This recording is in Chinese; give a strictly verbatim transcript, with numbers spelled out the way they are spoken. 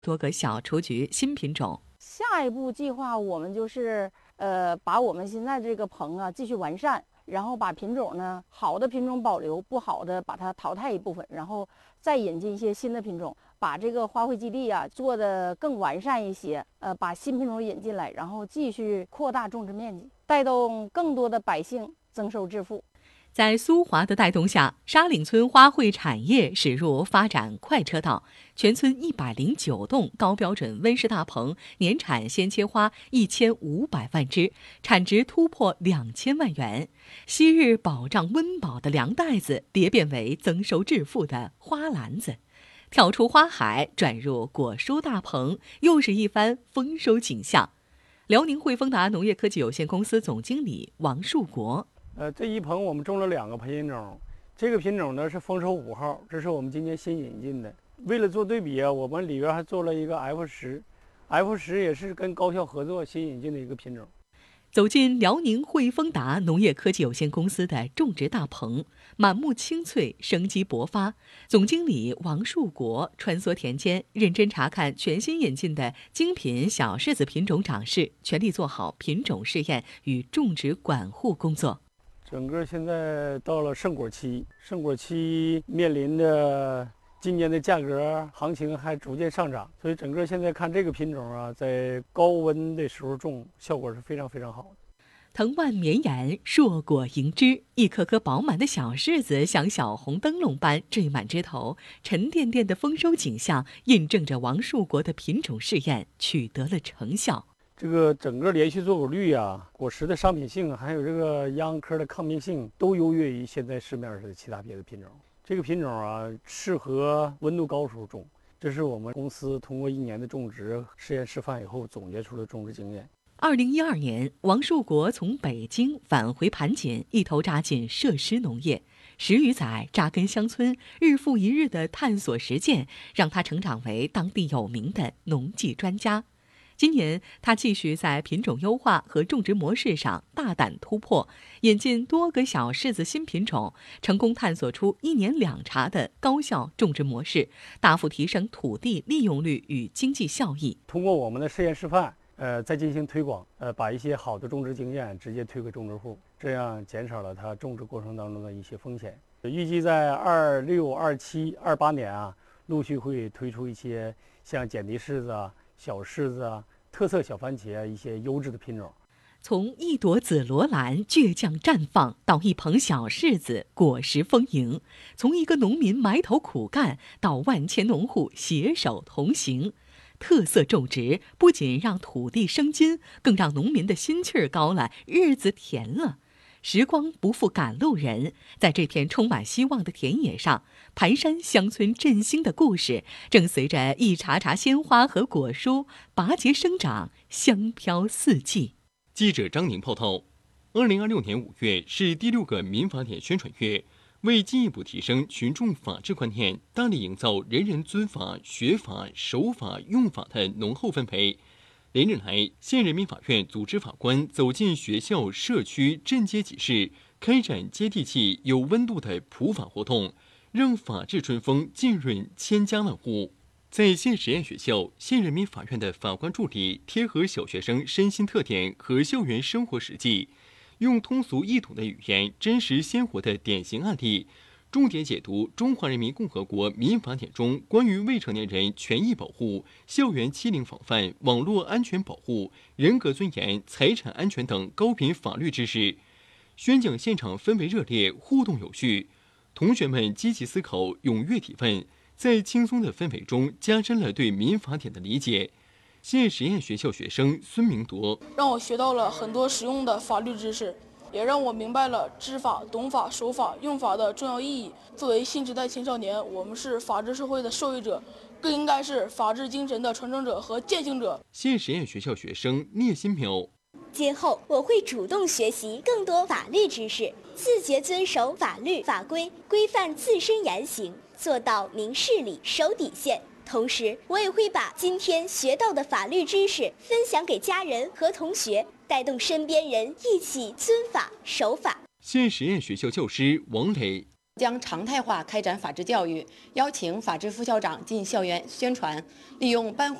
多个小雏菊新品种。 下一步计划我们就是呃把我们现在这个棚啊继续完善，然后把品种呢好的品种保留，不好的把它淘汰一部分，然后再引进一些新的品种，把这个花卉基地啊做得更完善一些。呃，把新品种引进来，然后继续扩大种植面积，带动更多的百姓增收致富。 在苏华的带动下，沙岭村花卉产业驶入发展快车道。全村一百零九栋高标准温室大棚，年产鲜切花一千五百万只，产值突破两千万元。昔日保障温饱的粮袋子，蝶变为增收致富的花篮子。跳出花海，转入果蔬大棚，又是一番丰收景象。辽宁汇丰达农业科技有限公司总经理王树国。 呃，这一棚我们种了两个品种，这个品种呢是丰收五号，这是我们今年新引进的。为了做对比啊，我们里边还做了一个 F 十，F 十也是跟高校合作新引进的一个品种。 走进辽宁汇丰达农业科技有限公司的种植大棚，满目青翠，生机勃发。总经理王树国穿梭田间，认真查看全新引进的精品小柿子品种长势，全力做好品种试验与种植管护工作。 整个现在到了盛果期，盛果期面临着今年的价格行情还逐渐上涨，所以整个现在看这个品种啊，在高温的时候种效果是非常非常好的。 藤蔓绵延，硕果盈枝，一颗颗饱满的小柿子像小红灯笼般缀满枝头，沉甸甸的丰收景象印证着王树国的品种试验取得了成效。 这个整个连续坐果率啊，果实的商品性，还有这个秧科的抗病性，都优越于现在市面上的其他别的品种。这个品种啊，适合温度高时候种，这是我们公司通过一年的种植试验示范以后总结出的种植经验。 二零一二年，王树国从北京返回盘锦，一头扎进设施农业，十余载扎根乡村，日复一日的探索实践，让他成长为当地有名的农技专家。今年，他继续在品种优化和种植模式上大胆突破，引进多个小柿子新品种，成功探索出一年两茬的高效种植模式，大幅提升土地利用率与经济效益。 通过我们的试验示范，呃，再进行推广，呃，把一些好的种植经验直接推给种植户，这样减少了他种植过程当中的一些风险。预计在二六、二七、二八年啊，陆续会推出一些像剪笛柿子啊、小柿子啊、特色小番茄啊一些优质的品种。 从一朵紫罗兰倔强绽放到一棚小柿子果实丰盈，从一个农民埋头苦干到万千农户携手同行。特色种植不仅让土地生金，更让农民的心气儿高了，日子甜了。时光不负赶路人，在这片充满希望的田野上，盘山乡村振兴的故事正随着一茬茬鲜花和果蔬拔节生长，香飘四季。 记者张宁报道，二零二六年五月是第六个民法典宣传月，为进一步提升群众法治观念，大力营造人人遵法、学法、守法、用法的浓厚氛围。连日来，县人民法院组织法官走进学校、社区、镇街集市，开展接地气、有温度的普法活动，让法治春风浸润千家万户。在县实验学校，县人民法院的法官助理贴合小学生身心特点和校园生活实际，用通俗易懂的语言、真实鲜活的典型案例，重点解读《中华人民共和国民法典》中关于未成年人权益保护、校园欺凌防范、网络安全保护、人格尊严、财产安全等高频法律知识。宣讲现场氛围热烈，互动有序，同学们积极思考，踊跃提问，在轻松的氛围中加深了对民法典的理解。县实验学校学生孙明铎让我学到了很多实用的法律知识，也让我明白了知法、懂法、守法、用法的重要意义。作为新时代青少年，我们是法治社会的受益者，更应该是法治精神的传承者和践行者。 县实验学校学生聂新淼， 今后我会主动学习更多法律知识，自觉遵守法律法规，规范自身言行，做到明事理、守底线。同时，我也会把今天学到的法律知识分享给家人和同学，带动身边人一起遵法守法。 县实验学校教师王磊， 将常态化开展法治教育，邀请法治副校长进校园宣传，利用班。